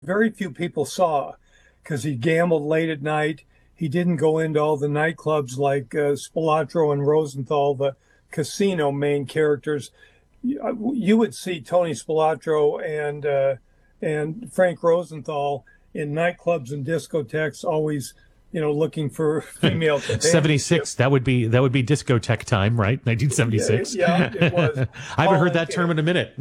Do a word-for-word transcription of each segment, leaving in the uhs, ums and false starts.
very few people saw because he gambled late at night. He didn't go into all the nightclubs like uh, Spilatro and Rosenthal, the casino main characters. You, uh, you would see Tony Spilatro and uh, and Frank Rosenthal in nightclubs and discotheques, always, you know, looking for female companionship. seventy-six, that would be that would be discotheque time, right? nineteen seventy-six. Yeah, yeah, it was. I haven't Paul heard that Anka, term in a minute.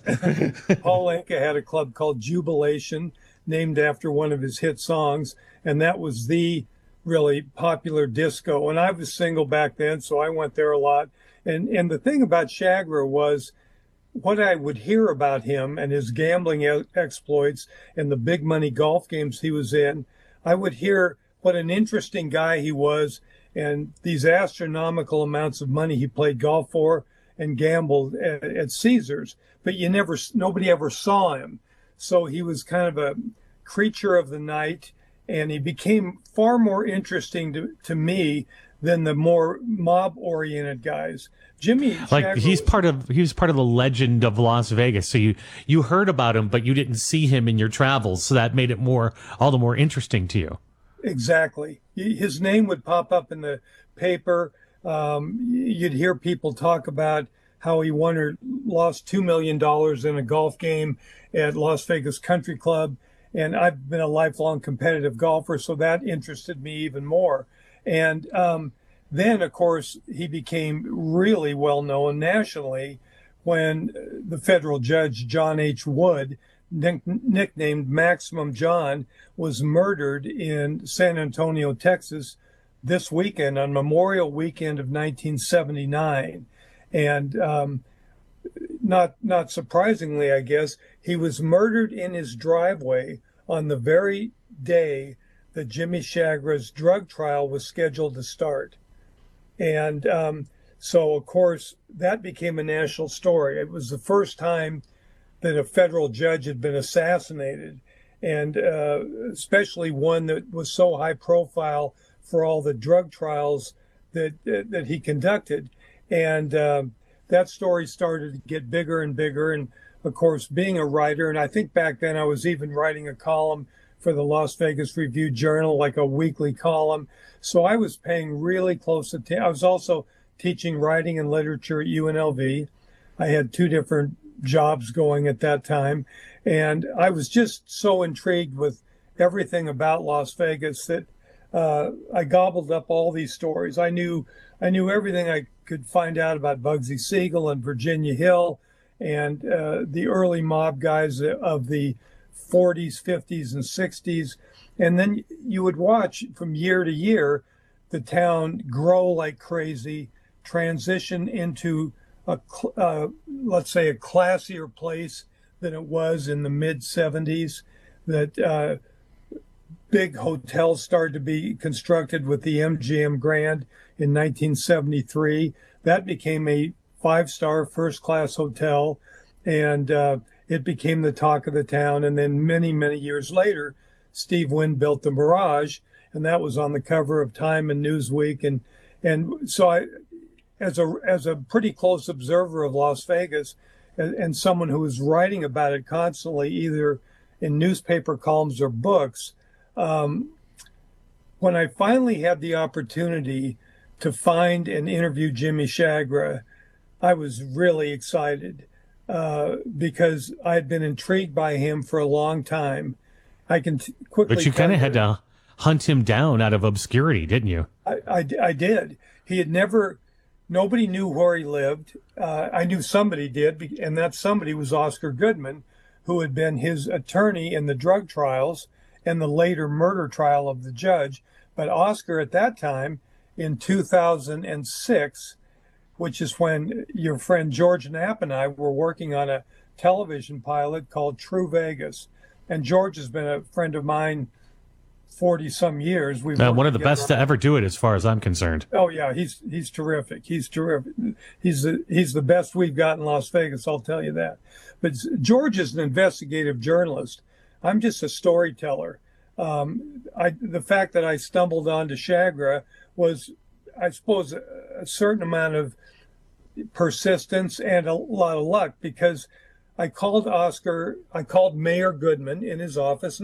Paul Anka had a club called Jubilation, named after one of his hit songs, and that was the really popular disco. And I was single back then, so I went there a lot. And and the thing about Shagra was what I would hear about him and his gambling e- exploits and the big money golf games he was in. I would hear what an interesting guy he was and these astronomical amounts of money he played golf for and gambled at, at Caesars. But you never, nobody ever saw him. So he was kind of a creature of the night, and he became far more interesting to, to me than the more mob-oriented guys. Jimmy like Shagro he's was, part of he was part of the legend of Las Vegas. So you you heard about him, but you didn't see him in your travels. So that made it more all the more interesting to you. exactly. His name would pop up in the paper. Um, you'd hear people talk about how he won or lost two million dollars in a golf game at Las Vegas Country Club. And I've been a lifelong competitive golfer, so that interested me even more. And um, then, of course, he became really well known nationally when the federal judge, John H. Wood, nick- nicknamed Maximum John, was murdered in San Antonio, Texas, this weekend on Memorial Weekend of nineteen seventy-nine. And um, not not surprisingly, I guess, he was murdered in his driveway on the very day that Jimmy Shagra's drug trial was scheduled to start. And um, so, of course, that became a national story. It was the first time that a federal judge had been assassinated, and uh, especially one that was so high profile for all the drug trials that that, that he conducted. And um, that story started to get bigger and bigger. And of course, being a writer, and I think back then I was even writing a column for the Las Vegas Review Journal, like a weekly column. So I was paying really close attention. I was also teaching writing and literature at U N L V. I had two different jobs going at that time. And I was just so intrigued with everything about Las Vegas that uh, I gobbled up all these stories. I knew I knew everything I could find out about Bugsy Siegel and Virginia Hill and uh, the early mob guys of the forties, fifties, and sixties. And then you would watch from year to year the town grow like crazy, transition into a, uh, let's say, a classier place than it was in the mid seventies, that uh, big hotels started to be constructed with the M G M Grand in nineteen seventy-three. That became a five-star first-class hotel, and uh, it became the talk of the town. And then many, many years later, Steve Wynn built the Mirage, and that was on the cover of Time and Newsweek. And and so I, as a as a pretty close observer of Las Vegas, and, and someone who was writing about it constantly, either in newspaper columns or books, um, when I finally had the opportunity to find and interview Jimmy Shagra, I was really excited uh, because I had been intrigued by him for a long time. I can t- quickly. But you kind of had to hunt him down out of obscurity, didn't you? I, I, I did. He had never, nobody knew where he lived. Uh, I knew somebody did, and that somebody was Oscar Goodman, who had been his attorney in the drug trials and the later murder trial of the judge. But Oscar at that time, in two thousand six, which is when your friend George Knapp and I were working on a television pilot called True Vegas. And George has been a friend of mine forty some years. We've Uh, one of the together. best to ever do it, as far as I'm concerned. Oh yeah, he's he's terrific. He's terrific. He's the he's the best we've got in Las Vegas, I'll tell you that. But George is an investigative journalist. I'm just a storyteller. Um, I the fact that I stumbled onto Shagra was, I suppose, a, a certain amount of persistence and a lot of luck, because I called Oscar, I called Mayor Goodman in his office,